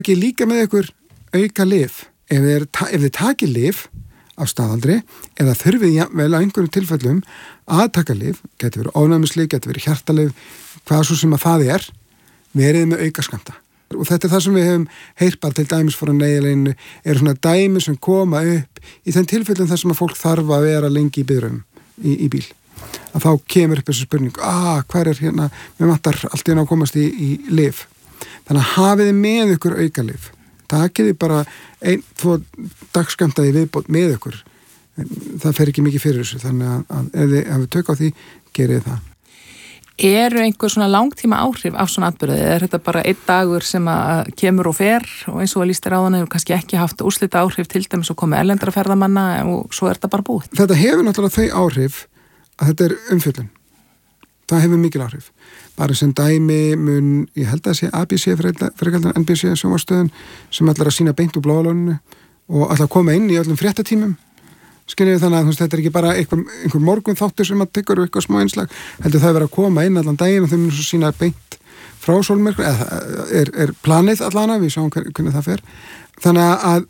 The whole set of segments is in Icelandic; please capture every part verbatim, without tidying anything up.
Ekki líka með ykkur auka lyf. Ef þið, ef þið takir lyf af staðaldri eða þurfið vel á einhverjum tilfellum að taka lyf, getur verið ofnæmislyf, getur verið hjartalyf, hvað svo sem að það er, verið með auka skammta. Og þetta er það sem við hefum heyrt bara til dæmis frá neyðarleginu, eru svona dæmi sem koma upp í þeim tilfellum þar sem að fólk þarf að vera lengi í biðröðum í, í bíl. Að þá kemur upp þessu spurning, ah, hver er hérna, við vantar allt í ná að komast í, í lyf. Þannig að hafiði með ykkur auka lyf. Takiði bara einn, tvo dagskammtaði viðbót með ykkur. Það fer ekki mikið fyrir þessu, þannig að, að ef þið hafið tök á því, gerið það. Eru einhver svona langtíma áhrif af svona atburði? Er þetta bara einn dagur sem að kemur og fer og eins og að lýstir áðan hefur kannski ekki haft úrslita áhrif til dæmis og komið erlendra ferðamanna og svo er þetta bara búið? Þetta hefur náttúrulega þau áhrif að þetta er umfjöllun. Það hefur mikil áhrif. Bara sem dæmi mun, ég held að sé A B C fyrirkaldan N B C sjónvarpsstöðin sem ætlar að sína beint úr Bláalóninu og ætlar að koma inn í öllum fréttatímum. Skiljið þannig að veist, þetta er ekki bara einhver, einhver morgun þáttur sem að tekur eitthvað smá einslag, heldur það verið að koma inn allan daginn og þau mun svo sína beint frá sólmyrkva, eða er, er planið allana, við sjáum hver, hvernig það fer. Þannig að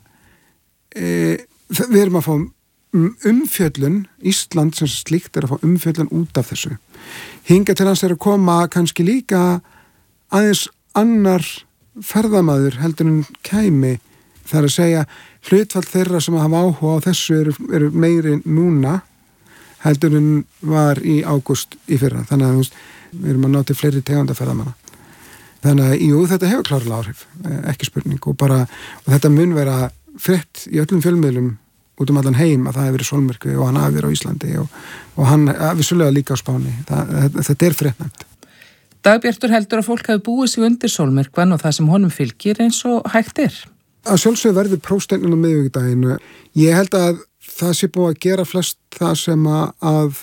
e, við erum að fá umfjöllun, Ísland sem slíkt er að fá umfjöllun út af þessu. Hinga til hans er að koma kannski líka aðeins annar ferðamaður heldur en kæmi, það er að segja hlutfall þeirra sem hafa áhuga á þessu eru, eru meiri núna heldur en var í ágúst í fyrra. Þannig að veist, við erum að ná til fleiri tegunda ferðamanna. Þannig að jú, þetta hefur klárlega áhrif, ekki spurning. Og, bara, og þetta mun vera frétt í öllum fjölmiðlum út um allan heim að það hefur verið sólmyrkvi og hann hafi verið á Íslandi og, og hann vissulega líka á Spáni. Það, þetta er fréttnæmt. Dagbjartur heldur að fólk hafi búið sig undir sólmyrkvan og það sem honum fylgir eins og hægt er. Að sjálfsögðu verður prófsteininn á miðvikudaginn. Ég held að það sé búið að gera flest það sem að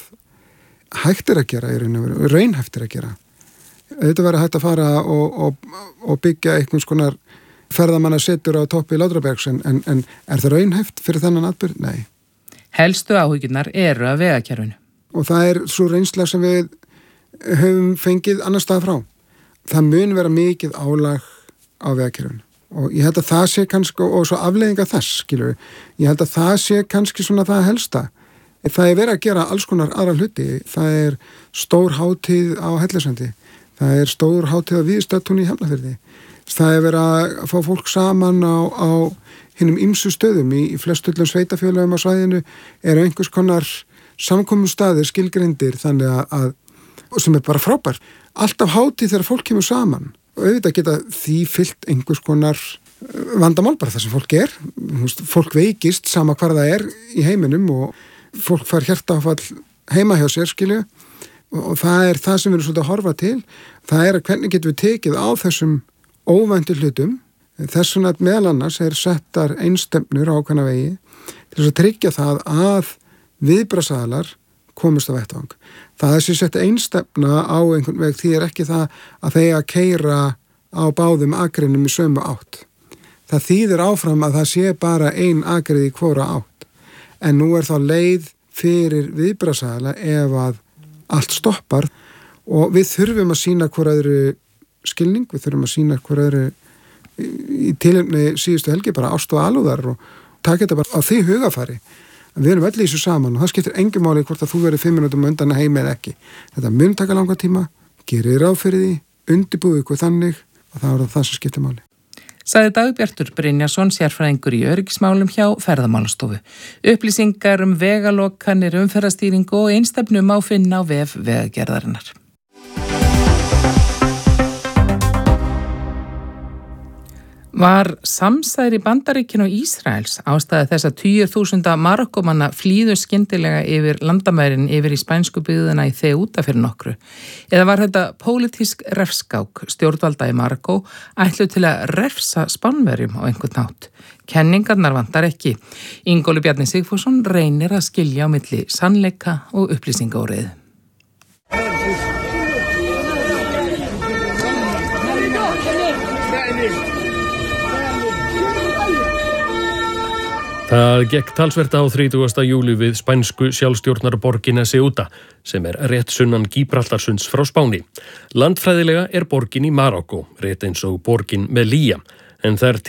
hægt er að gera í rauninu, raunhæft er að gera. Þetta verður hægt að fara og, og, og byggja einhvers konar ferðamanna setur á toppi Látrabergs en, en, en er það raunhæft fyrir þennan atburð? Nei. Helstu áhyggjurnar eru að vegakerfinu. Og það er svo reynsla sem við höfum fengið annar stað frá. Það mun vera mikið álag á vegakerfinu. Og ég held að það sé kannski, og svo afleiðinga þess, skilur við, ég held að það sé kannski svona það helsta. Það er verið að gera alls konar aðra hluti. Það er stór hátíð á Hellissandi. Það er stór hátíð á Víðistöðtúni í Hafnarfirði. Það er verið að fá fólk saman á, á hinum ýmsu stöðum. Í, í flestullum sveitafélögum á svæðinu eru einhvers konar samkomustaðir, skilgreindir, þannig að, að sem er bara frábær. Alltaf hátíð þegar fólk kemur saman. Og auðvitað geta því fyllt einhvers konar vandamál bara það sem fólk er. Fólk veikist sama hvar það er í heiminum og fólk fær hjartaáfall heima hjá sér, skilju. Og það er það sem við erum svolítið að horfa til. Það er að hvernig getum við tekið á þessum óvæntu hlutum. Þess vegna meðal annars er settar einstefnur á ákveðna vegi til þess að tryggja það að viðbragðsaðilar komist á vettvang. Það er sér sett einstefna á einhvern veg því er ekki það að þeir að keyra á báðum akrinum í sömu átt. Það þýðir áfram að það sé bara ein akrið í hvora átt. En nú er þá leið fyrir viðbragðsaðila ef að allt stoppar og við þurfum að sýna hver öðru skilning, við þurfum að sýna hver öðru í tilefni síðustu helgi bara ást og alúðar og taka þetta bara á því hugafari. Við erum öll í þessu saman og það skiptir engum máli hvort að þú verið fimm minútum undan að heima eða ekki. Þetta mun taka langa tíma, gerir ráð fyrir því, undirbúið ykkur þannig og það er það sem skiptir máli. Sagði Dagbjartur Brynjarsson, sérfræðingur í öryggismálum hjá Ferðamálastofu. Upplýsingar um vegalokanir, umferðarstýringu og einstefnum á finna á vef Vegagerðarinnar. Var samsæri Bandaríkjanna og Ísraels ástæða þess að tugir þúsunda Marokkómanna flýðu skyndilega yfir landamærin yfir í spænsku byggðina í Ceuta fyrir nokkru? Eða var þetta pólitísk refskák stjórnvalda í Marokkó ætluð til að refsa Spánverjum á einhvern hátt? Kenningarnar vantar ekki. Ingólfur Bjarni Sigfússon reynir að skilja á milli sannleika og upplýsingaóreiðu. Það gekk talsvert á þrítugasta júlí við spænsku sjálfstjórnarborgina Ceuta, sem er rétt sunnan Gíbraltarsunds frá Spáni. Landfræðilega er borgin í Marokkó, rétt eins og borgin Melilla, en þær